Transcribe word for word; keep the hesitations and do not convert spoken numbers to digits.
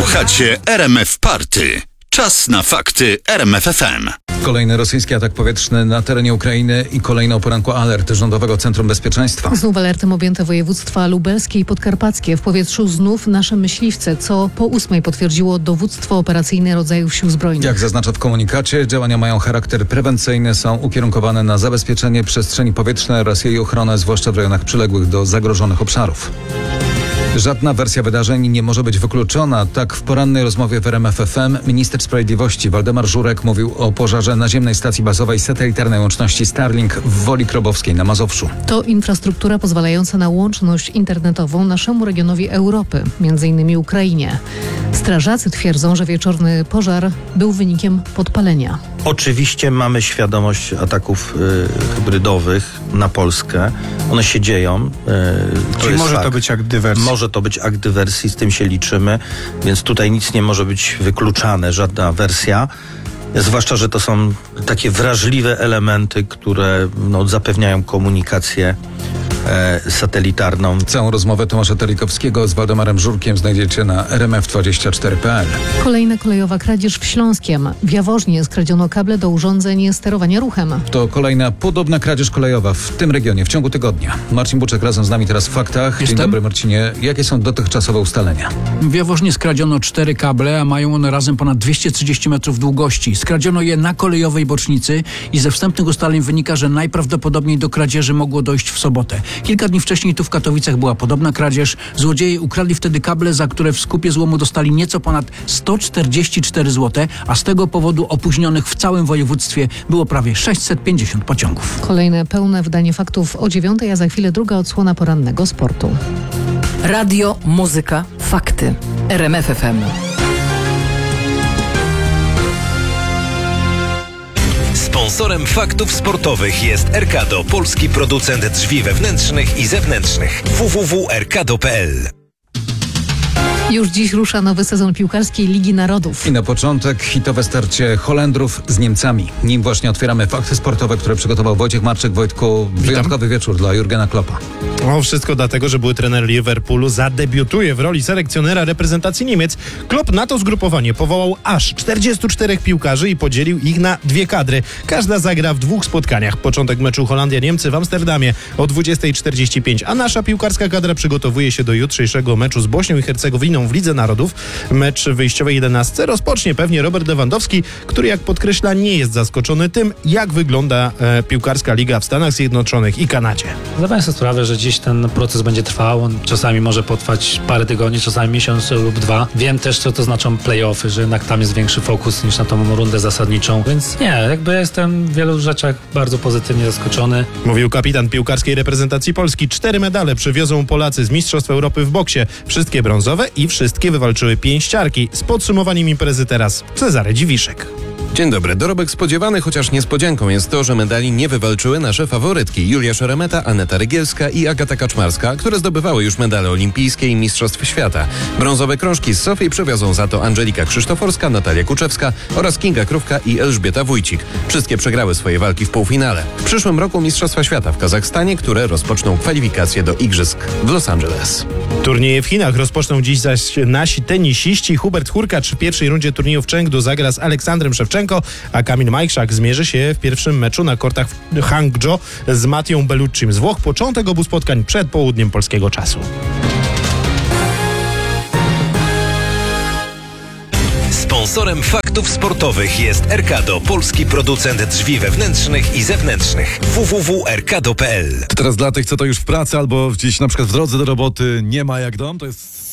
Słuchacie R M F Party. Czas na fakty R M F F M. Kolejny rosyjski atak powietrzny na terenie Ukrainy i kolejny o poranku alert Rządowego Centrum Bezpieczeństwa. Znów alertem objęte województwa lubelskie i podkarpackie. W powietrzu znów nasze myśliwce, co po ósmej potwierdziło dowództwo operacyjne rodzajów sił zbrojnych. Jak zaznacza w komunikacie, działania mają charakter prewencyjny, są ukierunkowane na zabezpieczenie przestrzeni powietrznej oraz jej ochronę, zwłaszcza w rejonach przyległych do zagrożonych obszarów. Żadna wersja wydarzeń nie może być wykluczona. Tak w porannej rozmowie w R M F F M minister sprawiedliwości Waldemar Żurek mówił o pożarze naziemnej stacji bazowej satelitarnej łączności Starlink w Woli Krobowskiej na Mazowszu. To infrastruktura pozwalająca na łączność internetową naszemu regionowi Europy, między innymi Ukrainie. Strażacy twierdzą, że wieczorny pożar był wynikiem podpalenia. Oczywiście mamy świadomość ataków y, hybrydowych na Polskę. One się dzieją. Y, to Czyli może fakt. to być akt dywersji? Może to być akt dywersji, z tym się liczymy, więc tutaj nic nie może być wykluczane, żadna wersja. Zwłaszcza, że to są takie wrażliwe elementy, które no, zapewniają komunikację e, satelitarną. Całą rozmowę Tomasza Telikowskiego z Waldemarem Żurkiem znajdziecie na r m f dwadzieścia cztery kropka p l. Kolejna kolejowa kradzież w Śląskiem. W Jaworznie skradziono kable do urządzeń sterowania ruchem. To kolejna podobna kradzież kolejowa w tym regionie w ciągu tygodnia. Marcin Buczek razem z nami teraz w faktach. Dzień Jestem. dobry, Marcinie. Jakie są dotychczasowe ustalenia? W Jaworznie skradziono cztery kable, a mają one razem ponad dwieście trzydzieści metrów długości. Skradziono je na kolejowej bocznicy i ze wstępnych ustaleń wynika, że najprawdopodobniej do kradzieży mogło dojść w sobotę. Kilka dni wcześniej tu w Katowicach była podobna kradzież. Złodzieje ukradli wtedy kable, za które w skupie złomu dostali nieco ponad sto czterdzieści cztery złote, a z tego powodu opóźnionych w całym województwie było prawie sześćset pięćdziesiąt pociągów. Kolejne pełne wydanie faktów o dziewiątej, a za chwilę druga odsłona porannego sportu. Radio, muzyka, fakty. R M F F M. Sponsorem faktów sportowych jest Erkado, polski producent drzwi wewnętrznych i zewnętrznych. w w w kropka erkado kropka p l. Już dziś rusza nowy sezon piłkarskiej Ligi Narodów. I na początek hitowe starcie Holendrów z Niemcami. Nim właśnie otwieramy fakty sportowe, które przygotował Wojciech Marczyk. Wojtku, wyjątkowy wieczór dla Jurgena Kloppa. O, wszystko dlatego, że były trener Liverpoolu zadebiutuje w roli selekcjonera reprezentacji Niemiec. Klopp na to zgrupowanie powołał aż czterdziestu czterech piłkarzy i podzielił ich na dwie kadry. Każda zagra w dwóch spotkaniach. Początek meczu Holandia-Niemcy w Amsterdamie o dwudziestej czterdzieści pięć, a nasza piłkarska kadra przygotowuje się do jutrzejszego meczu z Bośnią i Hercegowiną w Lidze Narodów. Mecz w wyjściowej jedenastce rozpocznie pewnie Robert Lewandowski, który, jak podkreśla, nie jest zaskoczony tym, jak wygląda e, piłkarska liga w Stanach Zjednoczonych i Kanadzie. Zdaję sobie sprawę, że dziś ten proces będzie trwał. On czasami może potrwać parę tygodni, czasami miesiąc lub dwa. Wiem też, co to znaczą play-offy, że jednak tam jest większy fokus niż na tą rundę zasadniczą. Więc nie, jakby jestem w wielu rzeczach bardzo pozytywnie zaskoczony. Mówił kapitan piłkarskiej reprezentacji Polski. Cztery medale przywiozą Polacy z Mistrzostw Europy w boksie. Wszystkie brązowe i wszystkie wywalczyły pięściarki. Z podsumowaniem imprezy teraz Cezary Dziwiszek. Dzień dobry. Dorobek spodziewany, chociaż niespodzianką jest to, że medali nie wywalczyły nasze faworytki Julia Szeremeta, Aneta Rygielska i Agata Kaczmarska, które zdobywały już medale olimpijskie i Mistrzostw Świata. Brązowe krążki z Sofii przywiozą za to Angelika Krzysztoforska, Natalia Kuczewska oraz Kinga Krówka i Elżbieta Wójcik. Wszystkie przegrały swoje walki w półfinale. W przyszłym roku Mistrzostwa Świata w Kazachstanie, które rozpoczną kwalifikacje do Igrzysk w Los Angeles. Turnieje w Chinach rozpoczną dziś zaś nasi tenisiści. Hubert Hurkacz w pierwszej rundzie turnieju w Chengdu zagra z Aleksandrem Szewczenko, a Kamil Majchrzak zmierzy się w pierwszym meczu na kortach w Hangzhou z Mattią Belluccim z Włoch. Początek obu spotkań przed południem polskiego czasu. Sponsorem faktów sportowych jest Erkado, polski producent drzwi wewnętrznych i zewnętrznych. w w w kropka erkado kropka p l. To teraz dla tych, co to już w pracy albo gdzieś na przykład w drodze do roboty, nie ma jak dom, to jest